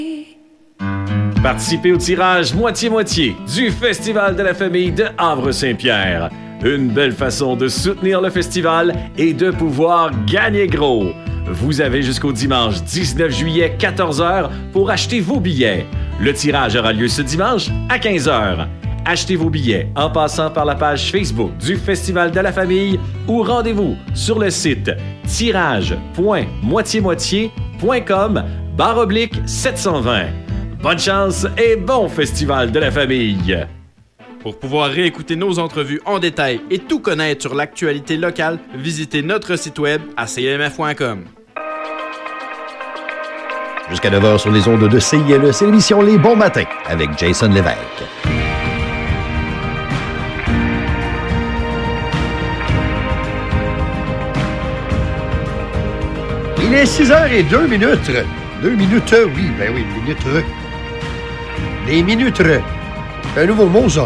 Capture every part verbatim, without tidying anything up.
Participez au tirage moitié-moitié du Festival de la famille de Havre-Saint-Pierre. Une belle façon de soutenir le festival et de pouvoir gagner gros. Vous avez jusqu'au dimanche dix-neuf juillet, quatorze heures, pour acheter vos billets. Le tirage aura lieu ce dimanche à quinze heures. Achetez vos billets en passant par la page Facebook du Festival de la famille ou rendez-vous sur le site tirage point moitié moitié point com barre oblique sept cent vingt. Bonne chance et bon Festival de la famille! Pour pouvoir réécouter nos entrevues en détail et tout connaître sur l'actualité locale, visitez notre site web à c m f point com. Jusqu'à neuf heures sur les ondes de C I L E, c'est l'émission Les Bons Matins avec Jason Lévesque. Il est six heures et deux minutes. Deux minutes, oui, ben oui, minutes. Des minutes. C'est un nouveau mot, ça.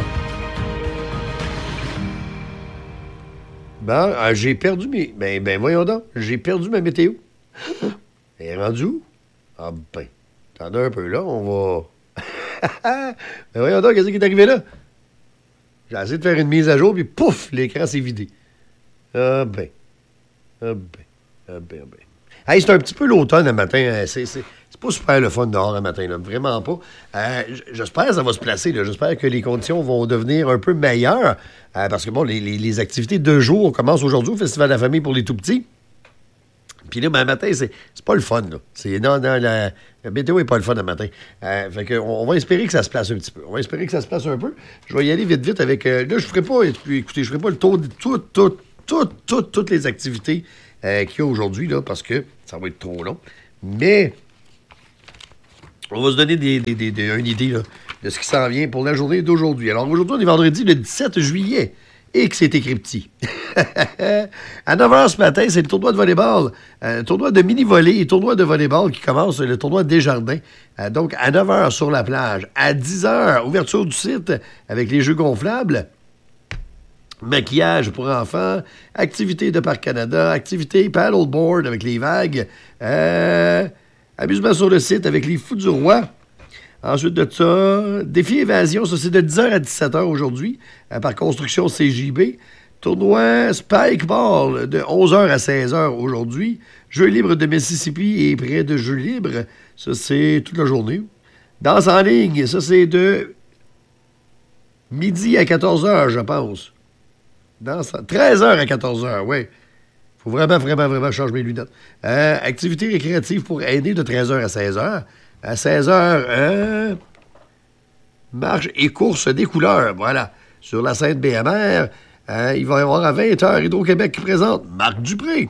Ben, euh, j'ai perdu mes... Ben, ben voyons donc, j'ai perdu ma météo. Elle est rendue où? Ah ben, attendez un peu, là, on va... Ben voyons donc, qu'est-ce qui est arrivé là? J'ai essayé de faire une mise à jour, puis pouf, l'écran s'est vidé. Ah ben, ah ben, ah ben, ah ben. Hey, c'est un petit peu l'automne le matin. C'est, c'est, c'est pas super le fun dehors le matin, là. Vraiment pas. Euh, j'espère que ça va se placer. Là. J'espère que les conditions vont devenir un peu meilleures. Euh, parce que, bon, les, les, les activités de jour commencent aujourd'hui au Festival de la famille pour les tout-petits. Puis là, ben, le matin, c'est, c'est pas le fun. Là. C'est, non, non, la, la météo est pas le fun le matin. Euh, fait que, on, on va espérer que ça se place un petit peu. On va espérer que ça se place un peu. Je vais y aller vite, vite avec... Euh, là, je ferai pas... Écoutez, je ferai pas le tour de toutes, toutes, toutes, toutes, toutes les activités Euh, qu'il y a aujourd'hui, là, parce que ça va être trop long. Mais on va se donner des, des, des, des, une idée là, de ce qui s'en vient pour la journée d'aujourd'hui. Alors, aujourd'hui, on est vendredi le dix-sept juillet. Et que c'est écrit petit. À neuf heures ce matin, c'est le tournoi de volleyball. Euh, le tournoi de mini-volley et tournoi de volleyball qui commence, le tournoi Desjardins. Euh, donc, à neuf heures sur la plage. À dix heures, ouverture du site avec les jeux gonflables. Maquillage pour enfants, activité de Parc Canada, activité paddleboard avec les vagues, euh, amusement sur le site avec les Fous du Roi. Ensuite de ça, défi évasion, ça c'est de dix heures à dix-sept heures aujourd'hui, euh, par Construction C J B. Tournoi Spikeball de onze heures à seize heures aujourd'hui. Jeux libres de Mississippi et près de Jeux libres, ça c'est toute la journée. Danse en ligne, ça c'est de midi à quatorze heures, je pense. Dans treize heures à quatorze heures, oui. Faut vraiment, vraiment, vraiment changer mes lunettes. Euh, activité récréative pour aînés de treize heures à seize heures. À seize heures, euh, marche et course des couleurs, voilà. Sur la Sainte B M R, euh, il va y avoir à vingt heures Hydro-Québec qui présente Marc Dupré.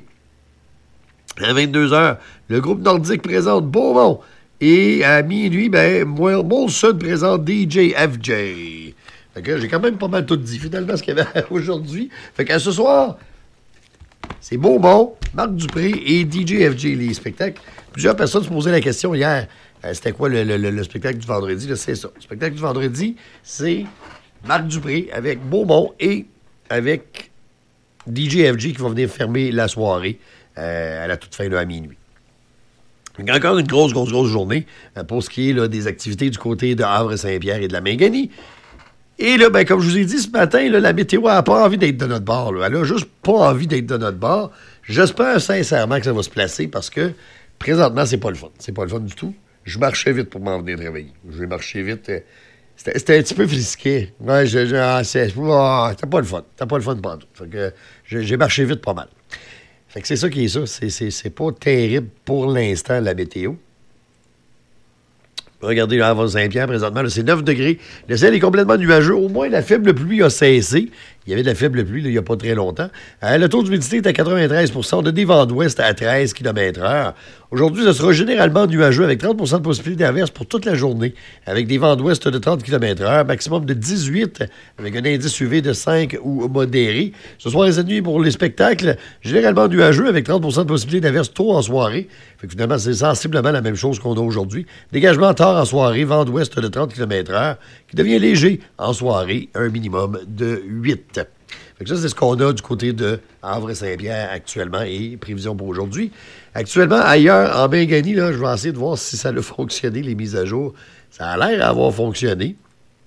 À vingt-deux heures, le groupe nordique présente Beaumont. Et à minuit, ben, Molson présente D J F J. Fait que j'ai quand même pas mal tout dit, finalement, ce qu'il y avait aujourd'hui. Fait que ce soir, c'est Beaumont, Marc Dupré et D J F J, les spectacles. Plusieurs personnes se posaient la question hier, euh, c'était quoi le, le, le, le spectacle du vendredi? Là, c'est ça. Le spectacle du vendredi, c'est Marc Dupré avec Beaumont et avec D J F J qui va venir fermer la soirée euh, à la toute fin, là, à minuit. Donc, encore une grosse, grosse, grosse journée euh, pour ce qui est là, des activités du côté de Havre-Saint-Pierre et de la Minganie. Et là, ben, comme je vous ai dit ce matin, là, la météo n'a pas envie d'être de notre bord. Là. Elle a juste pas envie d'être de notre bord. J'espère sincèrement que ça va se placer parce que présentement, c'est pas le fun. C'est pas le fun du tout. Je marchais vite pour m'en venir de réveiller. Je vais marcher vite. C'était, c'était un petit peu frisqué. Ouais, je, je, ah, c'est, oh, c'était pas le fun. C'était pas le fun pour tout. Fait que j'ai, j'ai marché vite pas mal. Fait que c'est ça qui est ça. C'est, c'est, c'est pas terrible pour l'instant, la météo. Regardez, là, à Saint-Pierre, présentement, là, c'est neuf degrés. Le ciel est complètement nuageux. Au moins, la faible pluie a cessé. Il y avait de la faible pluie là, il n'y a pas très longtemps. Euh, le taux d'humidité est à quatre-vingt-treize pour cent. On a des vents d'ouest à treize kilomètres heure. Aujourd'hui, ce sera généralement nuageux avec trente pour cent de possibilité d'averse pour toute la journée. Avec des vents d'ouest de trente kilomètres heure, maximum de dix-huit, avec un indice U V de cinq ou modéré. Ce soir et cette nuit, pour les spectacles, généralement nuageux avec trente pour cent de possibilité d'averse tôt en soirée. Fait que finalement, c'est sensiblement la même chose qu'on a aujourd'hui. Dégagement tard en soirée, vent d'ouest de trente kilomètres heure, qui devient léger en soirée, un minimum de huit. Fait que ça, c'est ce qu'on a du côté de Havre-Saint-Pierre actuellement et prévision pour aujourd'hui. Actuellement, ailleurs, en Bengali, là, je vais essayer de voir si ça a fonctionné, les mises à jour. Ça a l'air d'avoir fonctionné.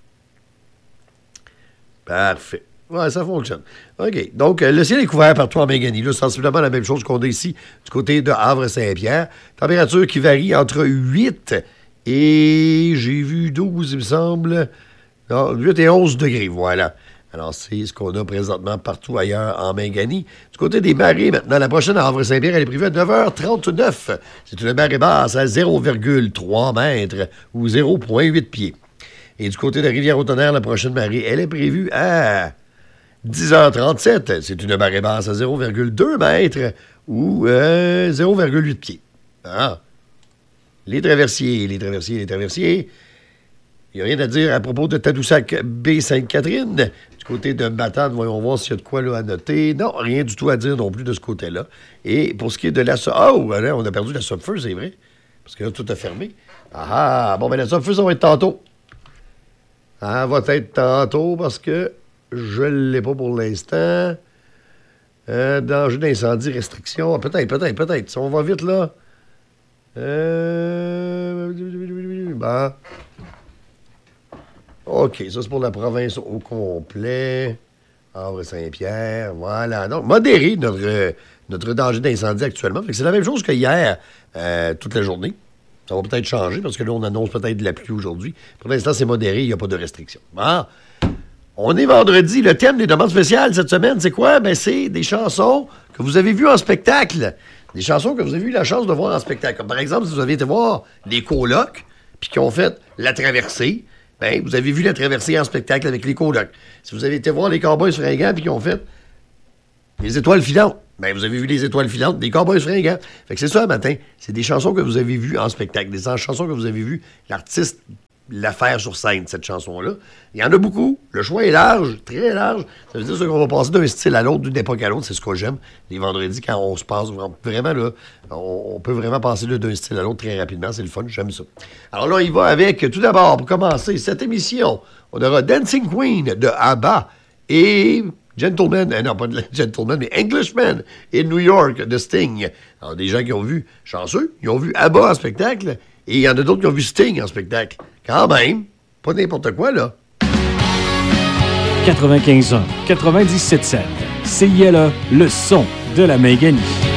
Parfait. Ouais, ça fonctionne. OK. Donc, euh, le ciel est couvert partout en Bengali. Là, c'est sensiblement la même chose qu'on a ici du côté de Havre-Saint-Pierre. Température qui varie entre huit et j'ai vu douze, il me semble. Non, huit et onze degrés, voilà. Alors, c'est ce qu'on a présentement partout ailleurs en Bengali. Du côté des marées, maintenant, la prochaine à Havre-Saint-Pierre, elle est prévue à neuf heures trente-neuf. C'est une marée basse à zéro virgule trois mètres ou zéro virgule huit pieds. Et du côté de Rivière-au-Tonnerre, la prochaine marée, elle est prévue à dix heures trente-sept. C'est une marée basse à zéro virgule deux mètres ou euh, zéro virgule huit pieds. Ah. Les traversiers, les traversiers, les traversiers. Il n'y a rien à dire à propos de Tadoussac baie Sainte-Catherine. Du côté de Matane, voyons voir s'il y a de quoi là, à noter. Non, rien du tout à dire non plus de ce côté-là. Et pour ce qui est de la... Oh, là, on a perdu la Subfeu, c'est vrai. Parce que là, tout a fermé. Ah, bon, ben la Subfeu, ça va être tantôt. Ah, va être tantôt parce que je ne l'ai pas pour l'instant. Euh, danger d'incendie, restriction. Peut-être, peut-être, peut-être. Si on va vite, là. Euh... Ben... OK, ça, c'est pour la province au complet. Havre-Saint-Pierre, voilà. Donc, modéré, notre, notre danger d'incendie actuellement. Fait que c'est la même chose que hier, euh, toute la journée. Ça va peut-être changer, parce que là, on annonce peut-être de la pluie aujourd'hui. Pour l'instant, c'est modéré, il n'y a pas de restrictions. Bon. On est vendredi. Le thème des demandes spéciales cette semaine, c'est quoi? Ben, c'est des chansons que vous avez vues en spectacle. Des chansons que vous avez eu la chance de voir en spectacle. Comme par exemple, si vous avez été voir les colocs, puis qui ont fait La Traversée, ben, vous avez vu La Traversée en spectacle avec les colocs. Si vous avez été voir les Cowboys fringants, puis qui ont fait Les Étoiles filantes, ben, vous avez vu les Étoiles filantes des Cowboys fringants. Fait que c'est ça, matin. C'est des chansons que vous avez vues en spectacle. Des chansons que vous avez vues l'artiste la faire sur scène, cette chanson-là. Il y en a beaucoup. Le choix est large, très large. Ça veut dire qu'on va passer d'un style à l'autre, d'une époque à l'autre. C'est ce que j'aime, les vendredis, quand on se passe vraiment, là, on, on peut vraiment passer là, d'un style à l'autre très rapidement. C'est le fun, j'aime ça. Alors là, il va avec, tout d'abord, pour commencer cette émission, on aura Dancing Queen de ABBA et Gentleman, euh, non, pas de Gentleman, mais Englishman in New York de Sting. Alors, des gens qui ont vu, chanceux, ils ont vu ABBA en spectacle et il y en a d'autres qui ont vu Sting en spectacle. Quand même, pas n'importe quoi, là. quatre-vingt-quinze ans, quatre-vingt-dix-sept sept. C I L A, le son de la Méganie.